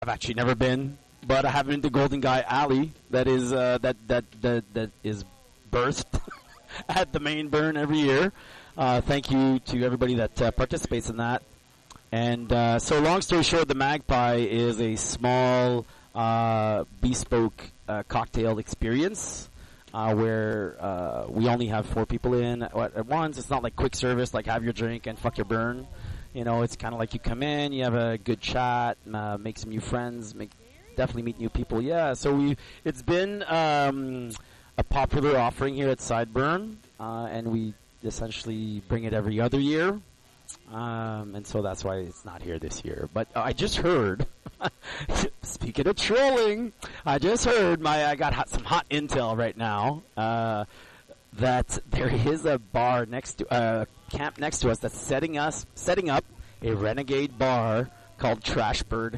I've actually never been, but I have been to Golden Guy Alley. That is that is birthed at the main burn every year. Thank you to everybody that participates in that. And so, long story short, the Magpie is a small bespoke cocktail experience where we only have 4 people in at once. It's not like quick service, like have your drink and fuck your burn. You know, it's kind of like you come in, you have a good chat, make some new friends, definitely meet new people. Yeah, so it's been a popular offering here at Sideburn, and we essentially bring it every other year. And so that's why it's not here this year. But I just heard, speaking of trolling, I just heard I got some hot intel right now that there is a bar next to camp next to us that's setting up a renegade bar called Trashbird.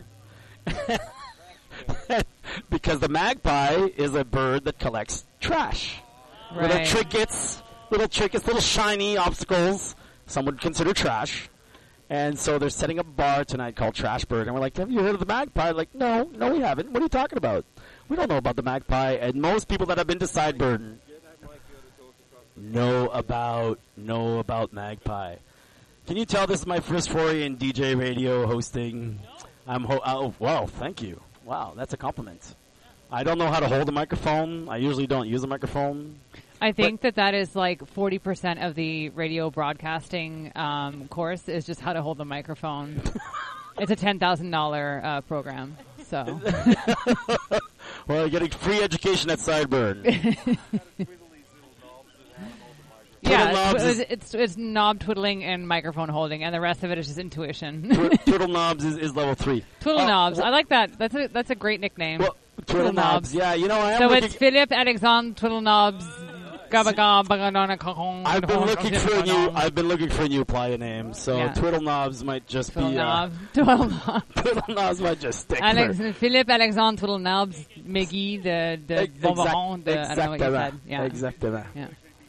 Because the Magpie is a bird that collects trash. Right. Little trinkets, little shiny obstacles some would consider trash. And so they're setting up a bar tonight called Trashbird. And we're like, have you heard of the Magpie? Like, no, we haven't. What are you talking about? We don't know about the Magpie. And most people that have been to Sideburn know about Magpie. Can you tell this is my first foray in DJ radio hosting? Wow, thank you. Wow, that's a compliment. I don't know how to hold a microphone. I usually don't use a microphone. I think that is like 40% of the radio broadcasting course is just how to hold the microphone. It's a $10,000 program. So, well, you're getting free education at Sideburn. Yeah, it's knob twiddling and microphone holding, and the rest of it is just intuition. Twiddle knobs is level 3. Twiddle knobs, I like that. That's a great nickname. Well, Twiddle knobs. Yeah, you know I am. So it's Philip Alexandre Twiddle knobs. I've been looking for a new playa name, so yeah. Twiddle knobs might just Twiddle be knobs. Twiddle knobs might just stick. Philippe Alexandre Twiddle knobs, Meggy the Bonbon. I don't know what you said. Yeah. Exactement. Yeah.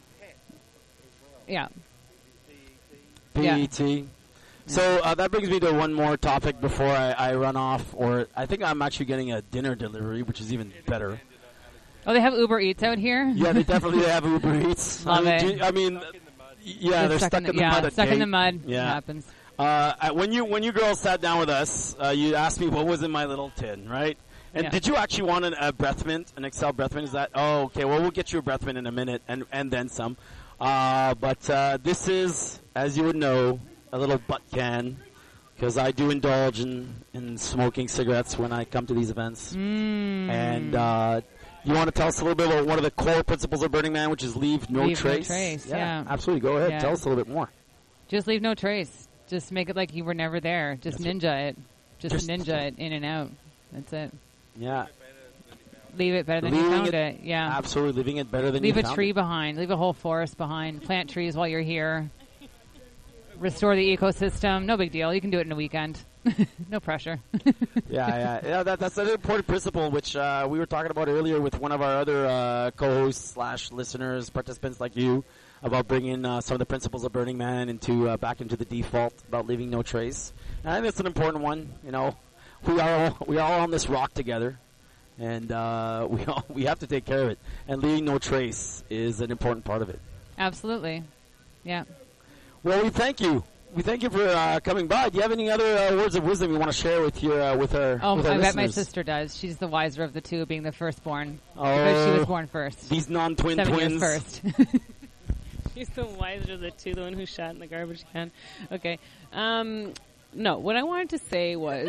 Yeah. PET. Yeah. So that brings me to one more topic before I run off, or I think I'm actually getting a dinner delivery, which is even better. Oh, they have Uber Eats out here? Yeah, they definitely have Uber Eats. Love it. They're stuck in the mud. Yeah, stuck in the mud. Yeah. It happens. When you girls sat down with us, you asked me what was in my little tin, right? And did you actually want a breath mint, an Excel breath mint? Is that? Oh, okay. Well, we'll get you a breath mint in a minute, and then some. But this is, as you would know, a little butt can, because I do indulge in smoking cigarettes when I come to these events. And you want to tell us a little bit about one of the core principles of Burning Man, which is leave no trace? No trace, yeah. Absolutely. Go ahead. Yeah. Tell us a little bit more. Just leave no trace. Just make it like you were never there. Just ninja it. Just ninja it in and out. That's it. Yeah. Leave it better than you found it. Yeah. Absolutely. Leaving it better than you found it. Leave a tree behind. Leave a whole forest behind. Plant trees while you're here. Restore the ecosystem. No big deal. You can do it in a weekend. No pressure. Yeah. That's an important principle, which we were talking about earlier with one of our other co-hosts / listeners, participants like you, about bringing some of the principles of Burning Man back into the default about leaving no trace. And I think that's an important one. You know, we are all on this rock together, and we have to take care of it. And leaving no trace is an important part of it. Absolutely. Yeah. Well, we thank you. We thank you for coming by. Do you have any other words of wisdom you want to share with our with our I bet listeners? my sister does. She's the wiser of the two, being the firstborn. Because she was born first. These non-twin 7 twins. years first. She's the wiser of the two, the one who shot in the garbage can. Okay. No, what I wanted to say was...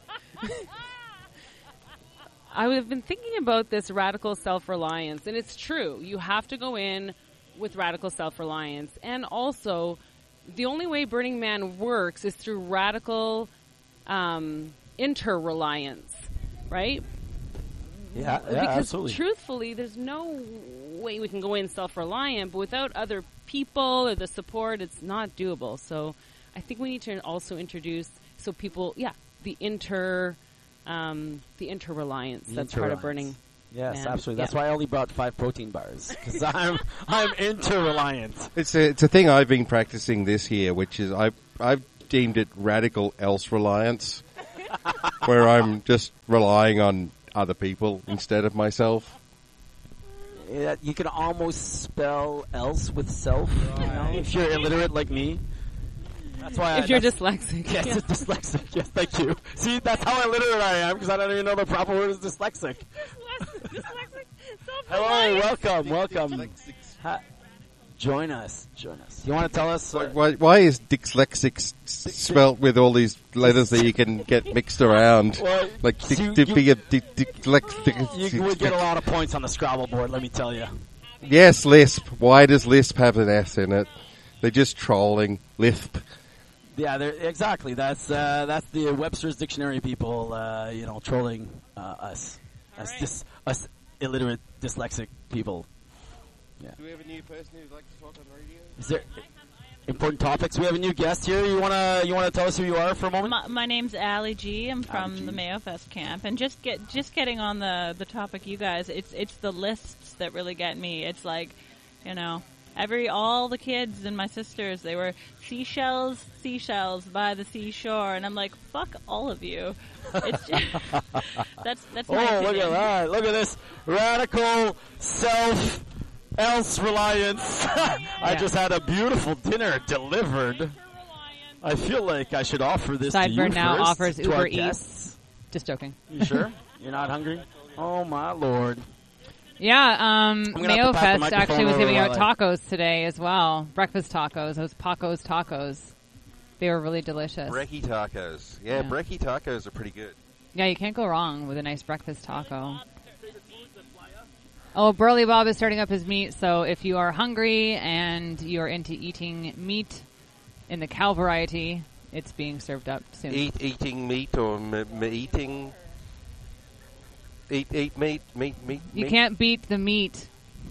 I've been thinking about this radical self-reliance, and it's true. You have to go in with radical self-reliance. And also... the only way Burning Man works is through radical inter-reliance, right? Yeah, because absolutely. Truthfully, there's no way we can go in self-reliant, but without other people or the support, it's not doable. So I think we need to also introduce the inter-reliance. That's part of Burning. Yes, Man. absolutely. That's why I only brought 5 protein bars, because I'm inter-reliant. It's a thing I've been practicing this year, which is I've deemed it radical else reliance. where I'm just relying on other people instead of myself. Yeah, you can almost spell else with self, you know, if you're illiterate like me. That's why If you're dyslexic. Yes, Yeah. dyslexic. Yes, thank you. See, that's how illiterate I am, because I don't even know the proper word is dyslexic. Dyslexic. Hello, welcome. Join us. You want to tell us? Why is dyslexic spelt with all these letters that you can get mixed around? Well, Like you dyslexic. you would get a lot of points on the Scrabble board, let me tell you. Yes, Lisp. Why does Lisp have an S in it? They're just trolling Lisp. Yeah, exactly. That's the Webster's Dictionary people, trolling us, us illiterate dyslexic people. Yeah. Do we have a new person who'd like to talk on radio? Is there important topics? We have a new guest here. You wanna tell us who you are for a moment? My name's Allie G. I'm from G. the Mayo Fest camp, and just getting on the topic, you guys. It's the lists that really get me. It's like, all the kids and my sisters, they were seashells by the seashore, and I'm like, fuck all of you. It's just, that's my Oh, look opinion. at that! Look at this radical self. Else reliance. I just had a beautiful dinner delivered. I feel like I should offer this to you Sideburn now first, offers to our Uber Eats. guests. Just joking. You sure? You're not hungry? Oh my lord! Yeah, gonna have Mayo to pass the Fest microphone actually was over giving out while I- tacos today as well. Breakfast tacos. Those Paco's tacos. They were really delicious. Brekkie tacos. Yeah, Yeah. brekkie tacos are pretty good. Yeah, you can't go wrong with a nice breakfast taco. Oh, Burley Bob is starting up his meat, so if you are hungry and you're into eating meat in the cow variety, it's being served up soon. Eating meat or eating... Eat meat. You can't beat the meat.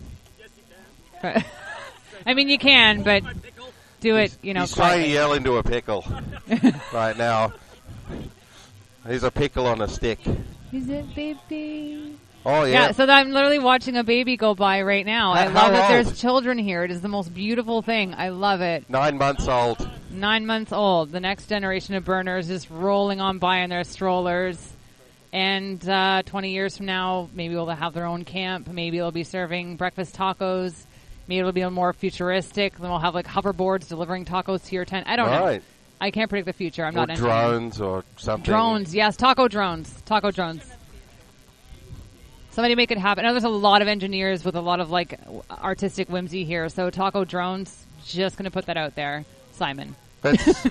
I mean, you can, but do it, He's trying to quietly. yell into a pickle right now. He's a pickle on a stick. Is it baby? Oh, Yeah, yeah. so I'm literally watching a baby go by right now. I How love that old? there's children here. It is the most beautiful thing. I love it. 9 months old. 9 months old. The next generation of burners just rolling on by in their strollers. And 20 years from now, maybe they'll have their own camp. Maybe they'll be serving breakfast tacos. Maybe it'll be more futuristic. Then we'll have like hoverboards delivering tacos to your tent. I don't know. Right. I can't predict the future. I'm Or not engineering. drones or something. Drones, yes, taco drones. Somebody make it happen. I know there's a lot of engineers with a lot of like artistic whimsy here. So taco drones, just going to put that out there. Simon. That's,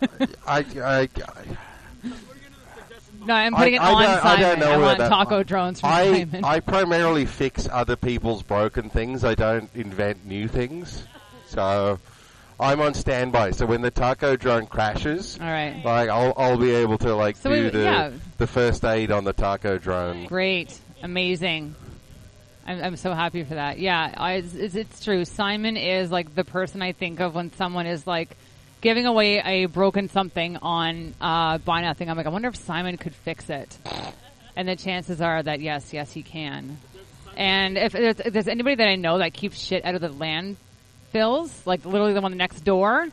No, I'm putting it on I Simon. don't know I want that- taco drones from Simon. I primarily fix other people's broken things. I don't invent new things. So I'm on standby. So when the taco drone crashes, All right. like I'll be able to like So do yeah. the first aid on the taco drone. Great. Amazing. I'm so happy for that. Yeah, it's true. Simon is like the person I think of when someone is like giving away a broken something on Buy Nothing. I'm like, I wonder if Simon could fix it. And the chances are that yes, he can. And if there's anybody that I know that keeps shit out of the landfills, like literally the one next door,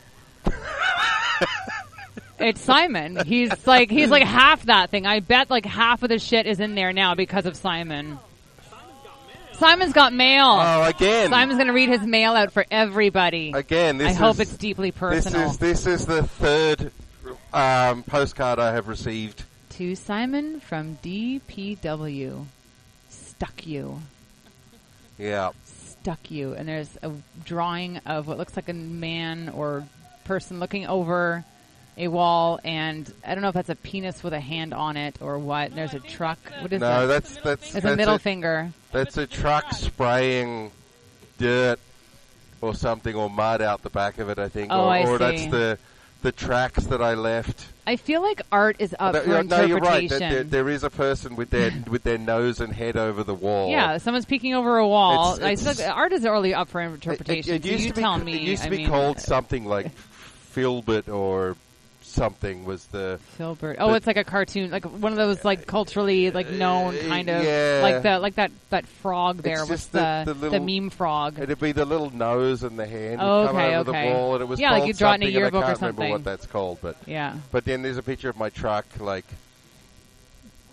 it's Simon. He's like half that thing. I bet like half of the shit is in there now because of Simon. Simon's got mail. Oh, again. Simon's going to read his mail out for everybody. Again, I hope it's deeply personal. This is the third postcard I have received. To Simon from DPW. Stuck you. Yeah. Stuck you. And there's a drawing of what looks like a man or person looking over a wall, and I don't know if that's a penis with a hand on it or what. And there's a truck. What is No, that? that's There's a middle finger. That's a truck spraying dirt or something or mud out the back of it, I think. Oh, I or see. that's the tracks that I left. I feel like art is up for No, you're right. interpretation. There is a person with their nose and head over the wall. Yeah, someone's peeking over a wall. It's- Art is early up for interpretation. It used so you to be, tell me. It used to I be mean, called something like Filbert or something was the... Filbert. Oh, it's like a cartoon, like one of those like culturally like known kind of yeah. like that frog there. It's What's just the the little- meme frog? It'd be the little nose and the hand Oh, would come okay, over okay. the wall, and it was Yeah, like called you draw it in a something, and yearbook or I can't remember something. what that's called, but Yeah. then there's a picture of my truck, like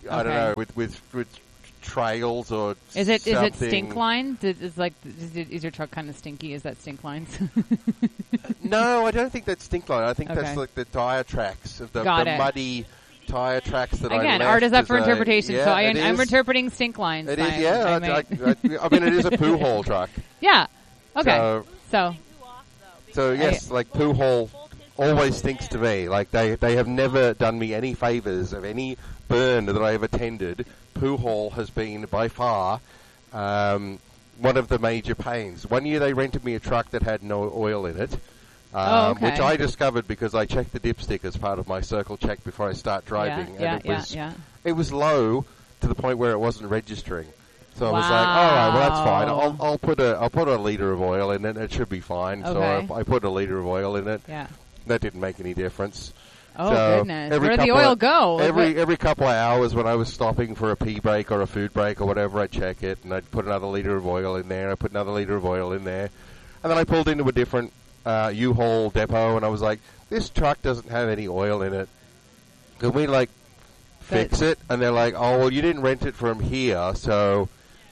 I don't know, with trails or Is it something. stink line? Is your truck kind of stinky? Is that stink lines? No, I don't think that's stink line. I think Okay. that's like the tire tracks, the Got it. muddy tire tracks that I Again, left art is up as for a- interpretation, yeah, so it I'm is. interpreting stink lines. It is, Simon. yeah. I mean, it is a poo hole truck. Yeah. Okay. So, So yes, like poo hole always stinks to me. Like they have never done me any favors of any burn that I have attended. Poo hole has been by far one of the major pains. One year they rented me a truck that had no oil in it. Okay. Which I discovered because I checked the dipstick as part of my circle check before I start driving, and it was low to the point where it wasn't registering. So I was like, all right, well that's fine. I'll put a liter of oil in it. It should be fine. Okay. So I put a liter of oil in it. Yeah. That didn't make any difference. Oh, So goodness. every Where did the couple oil of- go? Every couple of hours when I was stopping for a pee break or a food break or whatever, I'd check it and I'd put another liter of oil in there. I put another liter of oil in there, and then I pulled into a different U-Haul depot, and I was like, "This truck doesn't have any oil in it. Can we fix it?" And they're like, "Oh, well, you didn't rent it from here, so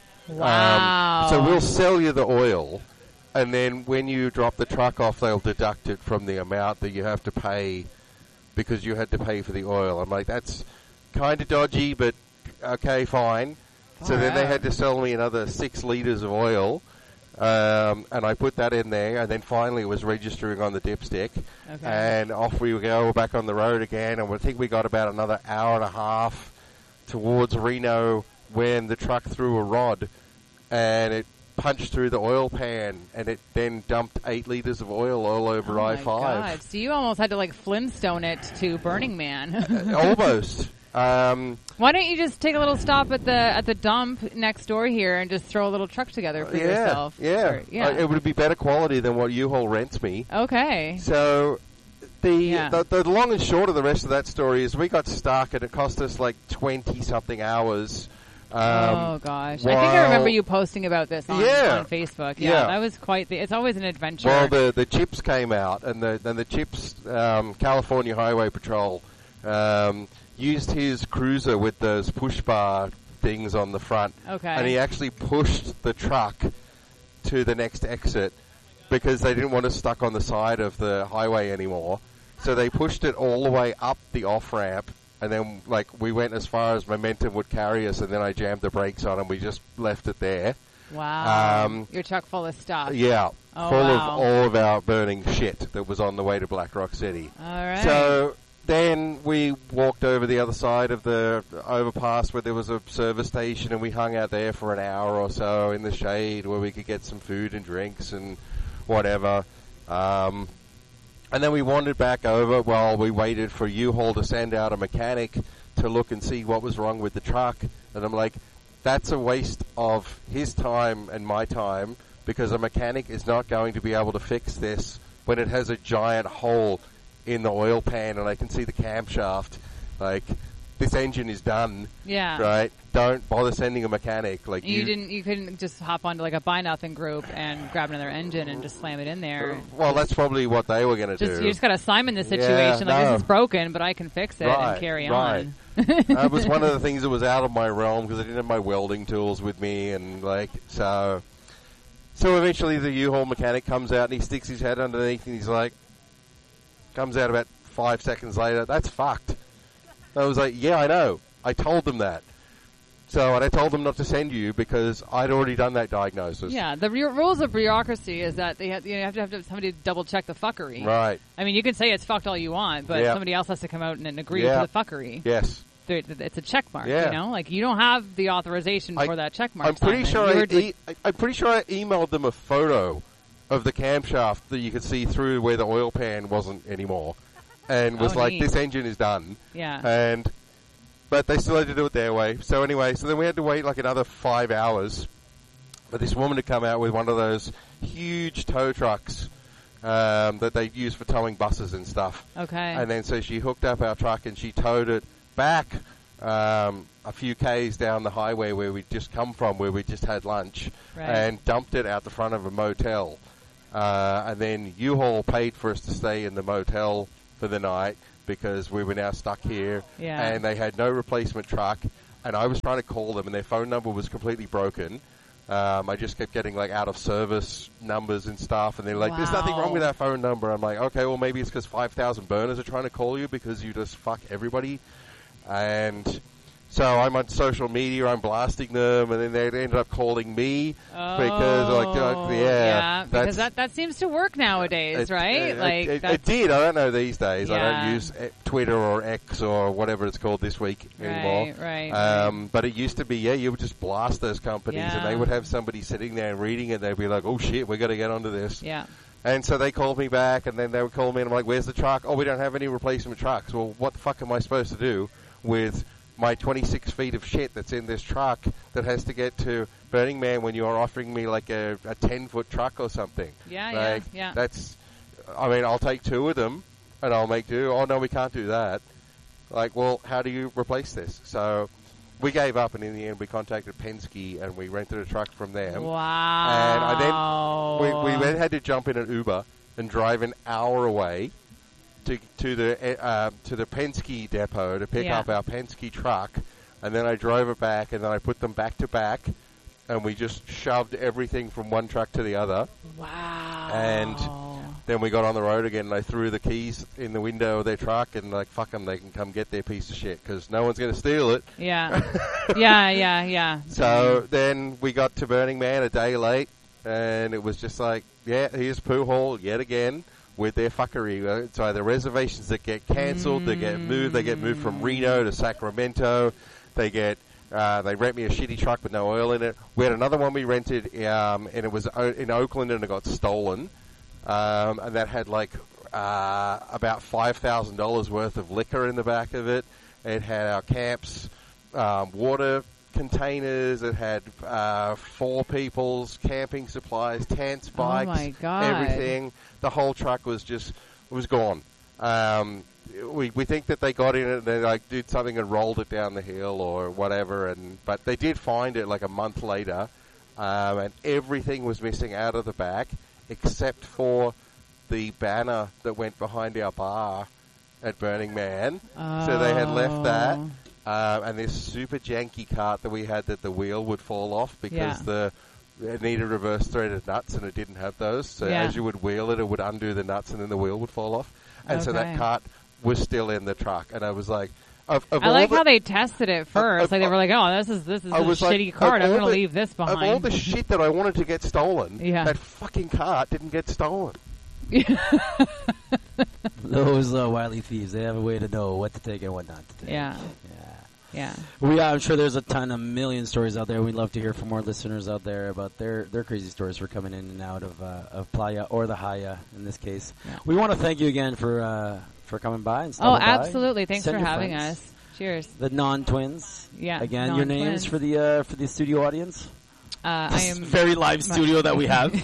Wow. so we'll sell you the oil." And then when you drop the truck off, they'll deduct it from the amount that you have to pay because you had to pay for the oil. I'm like, that's kind of dodgy, but okay, fine. So then they had to sell me another 6 liters of oil, and I put that in there, and then finally it was registering on the dipstick, Okay. and off we go back on the road again, and I think we got about another hour and a half towards Reno when the truck threw a rod, and it punched through the oil pan, and it then dumped 8 liters of oil all over Oh my I-5. God. So you almost had to Flintstone it to Burning Man. Almost. Why don't you just take a little stop at the dump next door here and just throw a little truck together for yourself? Yeah. Or- yeah. It would be better quality than what U-Haul rents me. Okay. So Yeah. the long and short of the rest of that story is we got stuck, and it cost us 20-something hours. Oh gosh! I think I while- remember you posting about this on Facebook. Yeah, Yeah. that was quite. It's always an adventure. Well, the chips came out, and the chips California Highway Patrol used his cruiser with those push bar things on the front, Okay. and he actually pushed the truck to the next exit because they didn't want us stuck on the side of the highway anymore. So they pushed it all the way up the off ramp. And then, we went as far as momentum would carry us, and then I jammed the brakes on, and we just left it there. Wow. Your truck full of stuff. Yeah, Oh, full wow. of all of our burning shit that was on the way to Black Rock City. All right. So then we walked over the other side of the overpass where there was a service station, and we hung out there for an hour or so in the shade where we could get some food and drinks and whatever. And then we wandered back over while we waited for U-Haul to send out a mechanic to look and see what was wrong with the truck. And I'm like, that's a waste of his time and my time, because a mechanic is not going to be able to fix this when it has a giant hole in the oil pan and I can see the camshaft. This engine is done. Yeah. Right? Don't bother sending a mechanic. You couldn't just hop onto a Buy Nothing group and grab another engine and just slam it in there. Well, that's probably what they were going to do. You just got to Simon the situation. Yeah, no. This is broken, but I can fix it and carry on. That was one of the things that was out of my realm because I didn't have my welding tools with me, and so eventually the U-Haul mechanic comes out and he sticks his head underneath and he's like, comes out about 5 seconds later, that's fucked. I was like, yeah, I know. I told them that. And I told them not to send you because I'd already done that diagnosis. Yeah, the rules of bureaucracy is that you have to have somebody double check the fuckery. Right. I mean, you can say it's fucked all you want, but Yeah. somebody else has to come out and agree Yeah. to the fuckery. Yes. It's a check mark, Yeah. you don't have the authorization for that check mark. I'm pretty Simon. sure I'm pretty sure I emailed them a photo of the camshaft that you could see through where the oil pan wasn't anymore, and was like, neat. this engine is done. Yeah. But they still had to do it their way. So anyway, then we had to wait another 5 hours for this woman to come out with one of those huge tow trucks that they use for towing buses and stuff. Okay. And then so she hooked up our truck and she towed it back a few Ks down the highway where we'd just come from, where we just had lunch, Right. and dumped it out the front of a motel. And then U-Haul paid for us to stay in the motel for the night because we were now stuck here. Yeah. And they had no replacement truck. and I was trying to call them, and their phone number was completely broken. I just kept getting like out of service numbers and stuff, and they're like, "There's nothing wrong with that phone number." I'm like, "Okay, well maybe it's because 5,000 burners are trying to call you because you just fuck everybody." And so I'm on social media, I'm blasting them, and then they ended up calling me because because that seems to work nowadays, right? It did. I don't know these days. Yeah. I don't use Twitter or X or whatever it's called this week anymore. Right. But it used to be, you would just blast those companies, and they would have somebody sitting there and reading it. They'd be like, "Oh shit, we got to get onto this." Yeah. And so they called me back, and then they would call me, and I'm like, "Where's the truck?" "Oh, we don't have any replacement trucks." Well, what the fuck am I supposed to do with my 26 feet of shit that's in this truck that has to get to Burning Man when you are offering me like a 10-foot truck or something? Yeah. That's, I mean, I'll take 2 of them and I'll make do. "Oh, no, we can't do that." Like, well, how do you replace this? So we gave up, and in the end we contacted Penske and we rented a truck from them. Wow. And we then had to jump in an Uber and drive an hour away to the Penske depot to pick up our Penske truck, and then I drove it back, and then I put them back to back, and we just shoved everything from one truck to the other. Wow. And then we got on the road again, and I threw the keys in the window of their truck, and like, fuck them, they can come get their piece of shit, because no one's going to steal it. Yeah. Yeah. So then we got to Burning Man a day late, and it was just like, here's Pooh Hall yet again with their fuckery. It's either reservations that get cancelled, they get moved from Reno to Sacramento, they rent me a shitty truck with no oil in it. We had another one we rented, and it was in Oakland, and it got stolen, and that had like about $5,000 worth of liquor in the back of it. It had our camps, water containers. It had 4 people's camping supplies, tents, bikes, oh my God, everything. The whole truck was gone. We think that they got in it and they like did something and rolled it down the hill or whatever, but they did find it like a month later, and everything was missing out of the back except for the banner that went behind our bar at Burning Man. So they had left that. And this super janky cart that we had that the wheel would fall off because it needed reverse threaded nuts and it didn't have those. So as you would wheel it, it would undo the nuts and then the wheel would fall off. And so that cart was still in the truck. And I was like, I like how they tested it first. Like they were like, "Oh, this is a shitty cart. I'm going to leave this behind." Of all the shit that I wanted to get stolen, that fucking cart didn't get stolen. Those wily thieves, they have a way to know what to take and what not to take. Yeah. I'm sure there's a million stories out there. We'd love to hear from more listeners out there about their crazy stories for coming in and out of Playa or the Haya in this case. Yeah. We want to thank you again for coming by and stopping by. Absolutely. Thanks for having us. Cheers. The non-twins. Yeah. Again, your names for the studio audience. I am very live studio that we have.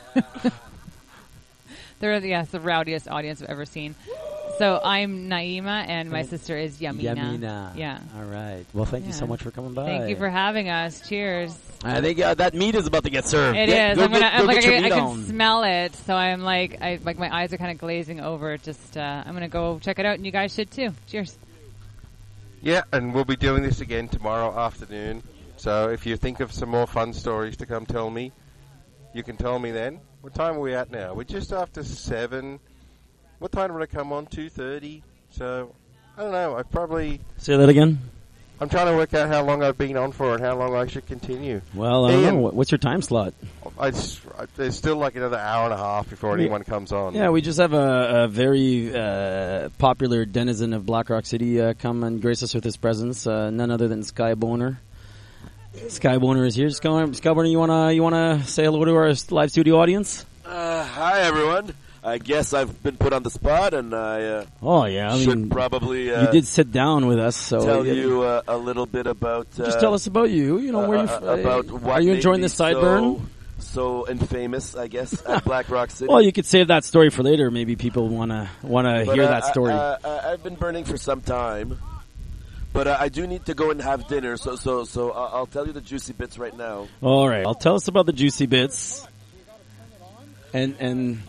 They're the rowdiest audience I've ever seen. So I'm Naima, and my sister is Yamina. Yeah. All right. Well, thank you so much for coming by. Thank you for having us. Cheers. I think that meat is about to get served. It is. I can smell it. So I'm like my eyes are kind of glazing over. Just I'm gonna go check it out, and you guys should too. Cheers. Yeah, and we'll be doing this again tomorrow afternoon. So if you think of some more fun stories to come tell me, you can tell me then. What time are we at now? We're just after 7. What time would I come on? 2:30. So I don't know. I probably say that again. I'm trying to work out how long I've been on for and how long I should continue. Well, I don't know. What's your time slot? There's still like another hour and a half before anyone comes on. Yeah, we just have a very popular denizen of Black Rock City come and grace us with his presence. None other than Sky Boner. Sky Boner is here. Sky Boner, you wanna say hello to our live studio audience? Hi, everyone. I guess I've been put on the spot, and I should probably you did sit down with us, so tell you a little bit about. Just tell us about you. You know, where you about what are you enjoying the sideburn? So infamous, I guess, at Black Rock City. Well, you could save that story for later. Maybe people wanna hear that story. I've been burning for some time, but I do need to go and have dinner. So I'll tell you the juicy bits right now. All right, I'll tell us about the juicy bits. And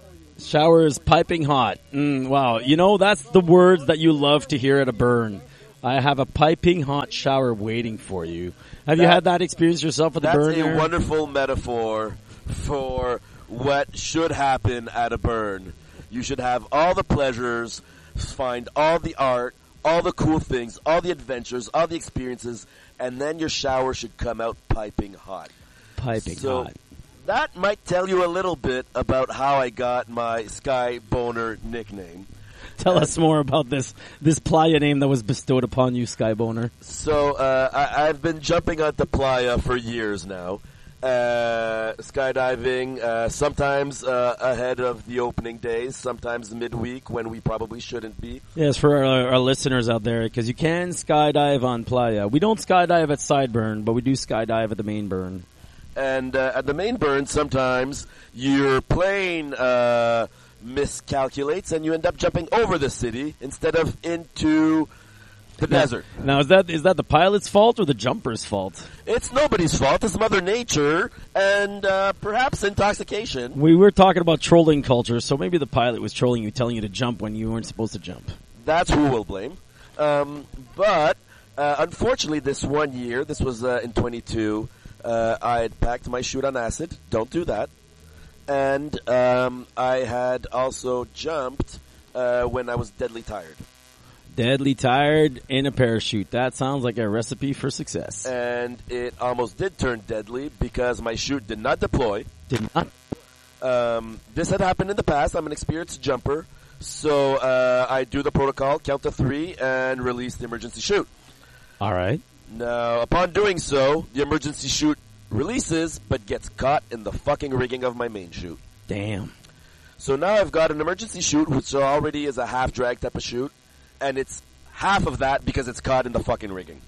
shower is piping hot. Wow. You know, that's the words that you love to hear at a burn. I have a piping hot shower waiting for you. Have you had that experience yourself with the burn? That's a wonderful metaphor for what should happen at a burn. You should have all the pleasures, find all the art, all the cool things, all the adventures, all the experiences, and then your shower should come out piping hot. Piping hot. That might tell you a little bit about how I got my Sky Boner nickname. Tell us more about this playa name that was bestowed upon you, Sky Boner. So I've been jumping at the playa for years now. Skydiving, sometimes ahead of the opening days, sometimes midweek when we probably shouldn't be. Yes, for our listeners out there, because you can skydive on playa. We don't skydive at Sideburn, but we do skydive at the main burn. And at the main burn, sometimes your plane miscalculates and you end up jumping over the city instead of into the desert. Now, is that the pilot's fault or the jumper's fault? It's nobody's fault. It's Mother Nature and perhaps intoxication. We were talking about trolling culture, so maybe the pilot was trolling you, telling you to jump when you weren't supposed to jump. That's who we'll blame. But unfortunately, this one year, this was in 22, I had packed my chute on acid. Don't do that. And I had also jumped when I was deadly tired. Deadly tired in a parachute. That sounds like a recipe for success. And it almost did turn deadly because my chute did not deploy. Did not? This had happened in the past. I'm an experienced jumper. So I do the protocol, count to 3, and release the emergency chute. All right. Now, upon doing so, the emergency chute releases, but gets caught in the fucking rigging of my main chute. Damn. So now I've got an emergency chute, which already is a half-drag type of chute, and it's half of that because it's caught in the fucking rigging.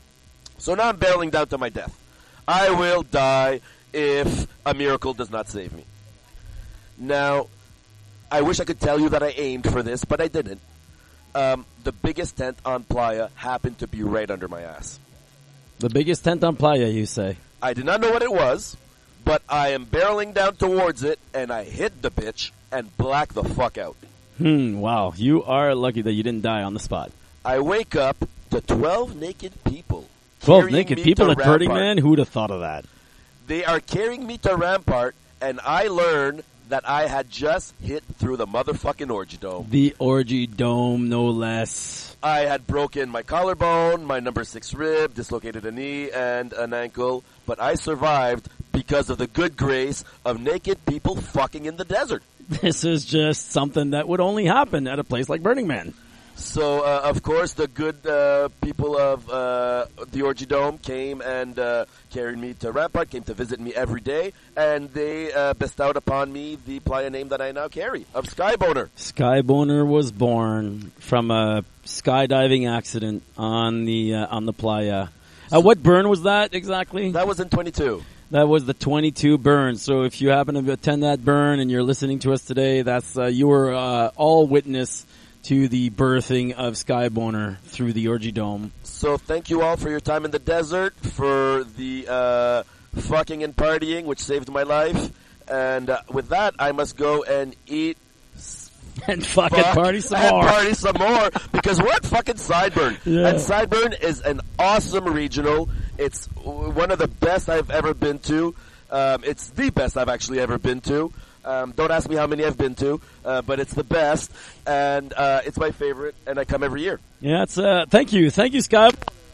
So now I'm barreling down to my death. I will die if a miracle does not save me. Now, I wish I could tell you that I aimed for this, but I didn't. The biggest tent on playa happened to be right under my ass. The biggest tent on playa, you say? I did not know what it was, but I am barreling down towards it, and I hit the bitch and black the fuck out. Wow. You are lucky that you didn't die on the spot. I wake up to 12 naked people. 12 naked people at Burning Rampart. Man? Who would have thought of that? They are carrying me to Rampart, and I learn that I had just hit through the motherfucking Orgy Dome. The Orgy Dome, no less. I had broken my collarbone, my number 6 rib, dislocated a knee and an ankle, but I survived because of the good grace of naked people fucking in the desert. This is just something that would only happen at a place like Burning Man. So, of course, the good people of the Orgy Dome came and carried me to Rampart, came to visit me every day, and they bestowed upon me the playa name that I now carry, of Skyboner. Skyboner was born from a skydiving accident on the playa. What burn was that exactly? That was in 22. That was the 22 burn. So if you happen to attend that burn and you're listening to us today, that's you were all witness to the birthing of Skyboner through the Orgy Dome. So thank you all for your time in the desert, for the fucking and partying, which saved my life. And with that, I must go and eat and fucking party some more. Party some more, because we're at fucking Sideburn. Yeah. And Sideburn is an awesome regional. It's one of the best I've ever been to. It's the best I've actually ever been to. Don't ask me how many I've been to, but it's the best, and it's my favorite, and I come every year. Yeah, it's thank you, Sky.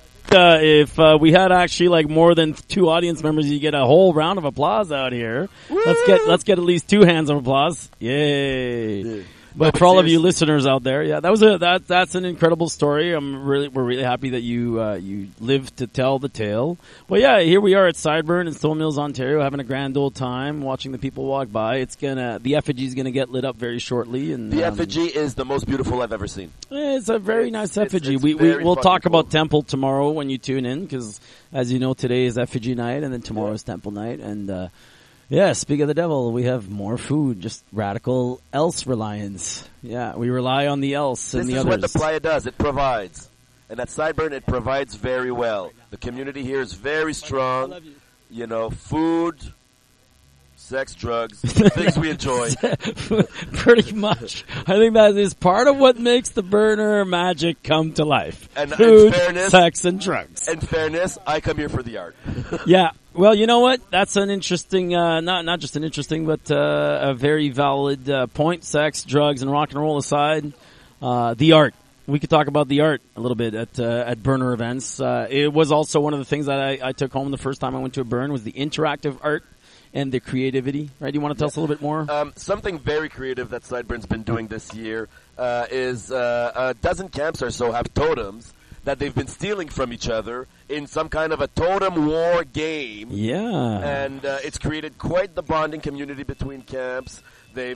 If we had actually like more than 2 audience members, you get a whole round of applause out here. Woo! Let's get at least 2 hands of applause. Yay! Yeah. But for all of you listeners out there, yeah, that's an incredible story. We're really happy that you lived to tell the tale. Well, yeah, here we are at Sideburn in Stone Mills, Ontario, having a grand old time, watching the people walk by. The effigy is gonna get lit up very shortly, and the effigy is the most beautiful I've ever seen. It's a very nice effigy. It's We'll talk cool. about Temple tomorrow when you tune in, because as you know, today is effigy night, and then tomorrow is Temple night, and. Yeah, speak of the devil, we have more food, just radical else reliance. Yeah, we rely on the else and the This is others. what the playa does. It provides. And at Sideburn, it provides very well. The community here is very strong. You know, food, sex, drugs, things we enjoy. Pretty much. I think that is part of what makes the burner magic come to life. And food, in fairness, sex, and drugs. In fairness, I come here for the art. Yeah. Well, you know what? That's an interesting, not just an interesting, but a very valid point. Sex, drugs, and rock and roll aside, the art. We could talk about the art a little bit at burner events. It was also one of the things that I took home the first time I went to a burn was the interactive art and the creativity. Right? Do you want to tell us a little bit more? Something very creative that Sideburn's been doing this year is a dozen camps or so have totems that they've been stealing from each other in some kind of a totem war game. Yeah. And it's created quite the bonding community between camps. They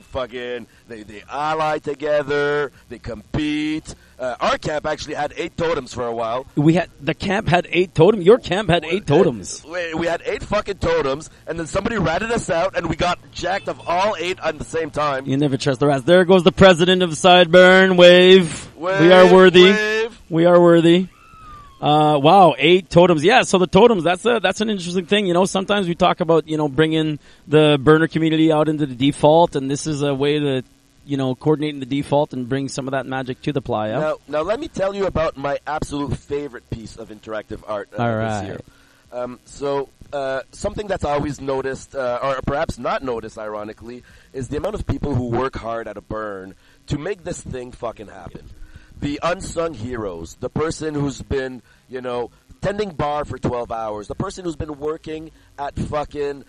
ally together. They compete. Our camp actually had 8 totems for a while. The camp had 8 totems. Your camp had 8 totems. We had 8 fucking totems, and then somebody ratted us out, and we got jacked of all 8 at the same time. You never trust the rats. There goes the president of Sideburn. Wave. We are worthy. Wave. We are worthy. Wow, 8 totems. Yeah, so the totems, that's an interesting thing. You know, sometimes we talk about, bringing the burner community out into the default, and this is a way to, coordinate in the default and bring some of that magic to the playa. Now let me tell you about my absolute favorite piece of interactive art this year. Something that's always noticed, or perhaps not noticed, ironically, is the amount of people who work hard at a burn to make this thing fucking happen. The unsung heroes, the person who's been, tending bar for 12 hours, the person who's been working at fucking,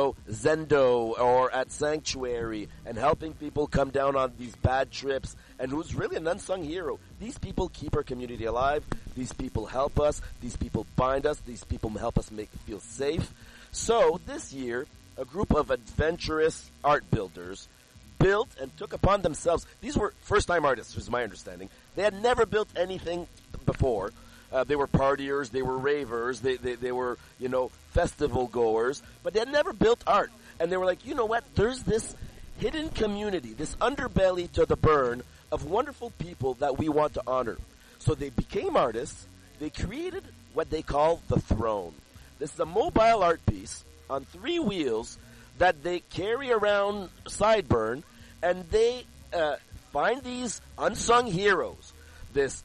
Zendo or at Sanctuary and helping people come down on these bad trips and who's really an unsung hero. These people keep our community alive. These people help us. These people bind us. These people help us feel safe. So this year, a group of adventurous art builders built and took upon themselves. These were first-time artists, is my understanding. They had never built anything before. They were partiers, they were ravers, they were, festival goers, but they had never built art. And they were like, you know what? There's this hidden community, this underbelly to the burn of wonderful people that we want to honor. So they became artists. They created what they call the Throne. This is a mobile art piece on 3 wheels that they carry around Sideburn, and they find these unsung heroes. This,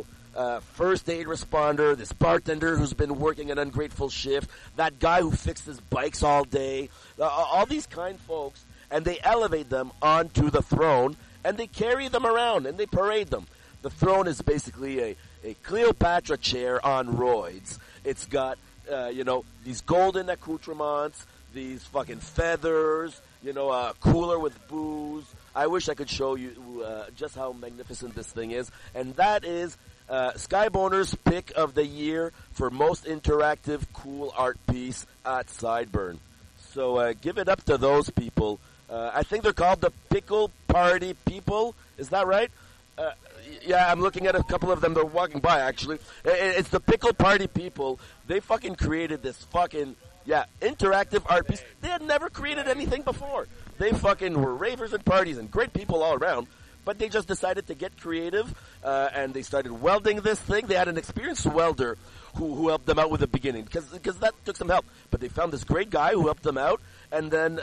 first aid responder, this bartender who's been working an ungrateful shift, that guy who fixes bikes all day, all these kind folks, and they elevate them onto the throne, and they carry them around, and they parade them. The throne is basically a Cleopatra chair on roids. It's got, these golden accoutrements, these fucking feathers, a cooler with booze. I wish I could show you just how magnificent this thing is. And that is Skyboner's pick of the year for most interactive cool art piece at Sideburn. So give it up to those people. I think they're called the Pickle Party People. Is that right? Yeah, I'm looking at a couple of them. They're walking by, actually. It's the Pickle Party People. They fucking created this fucking, interactive art piece. They had never created anything before. They fucking were ravers and parties and great people all around. But they just decided to get creative, and they started welding this thing. They had an experienced welder who helped them out with the beginning, because that took some help. But they found this great guy who helped them out, and then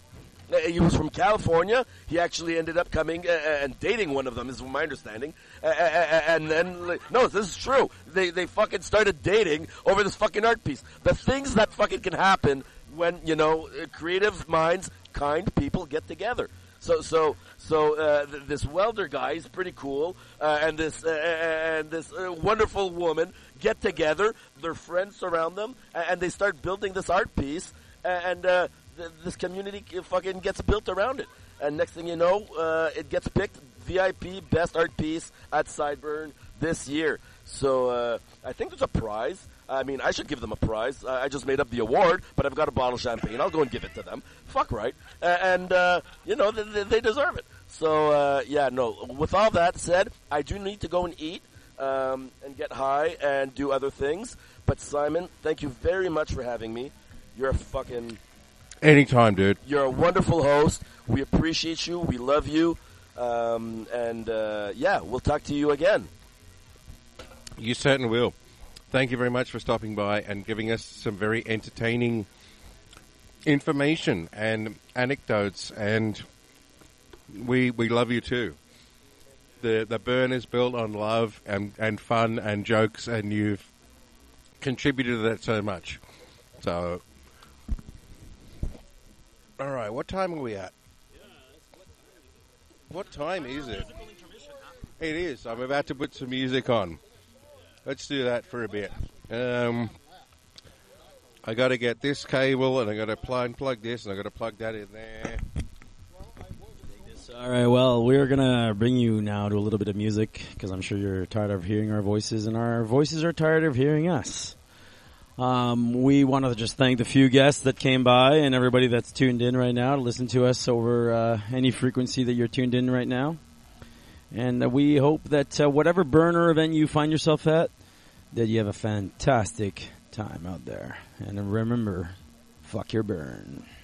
he was from California. He actually ended up coming and dating one of them, is my understanding. And then, no, this is true. They fucking started dating over this fucking art piece. The things that fucking can happen when, creative minds, kind people get together. So this welder guy is pretty cool, and this wonderful woman get together. Their friends surround them, and they start building this art piece, and this community fucking gets built around it. And next thing you know, it gets picked VIP Best Art Piece at Sideburn this year. So I think there's a prize. I mean, I should give them a prize. I just made up the award, but I've got a bottle of champagne. I'll go and give it to them. Fuck right. And they deserve it. So, with all that said, I do need to go and eat and get high and do other things. But, Simon, thank you very much for having me. You're a fucking... Anytime, dude. You're a wonderful host. We appreciate you. We love you. We'll talk to you again. You certainly will. Thank you very much for stopping by and giving us some very entertaining information and anecdotes, and we love you too. The burn is built on love and fun and jokes, and you've contributed to that so much. So, all right, what time are we at? What time is it? It is. I'm about to put some music on. Let's do that for a bit. I got to get this cable, and I got to plug this, and I got to plug that in there. All right, well, we're going to bring you now to a little bit of music, because I'm sure you're tired of hearing our voices, and our voices are tired of hearing us. We want to just thank the few guests that came by and everybody that's tuned in right now to listen to us over any frequency that you're tuned in right now. And we hope that whatever burner event you find yourself at, that you have a fantastic time out there. And remember, fuck your burn.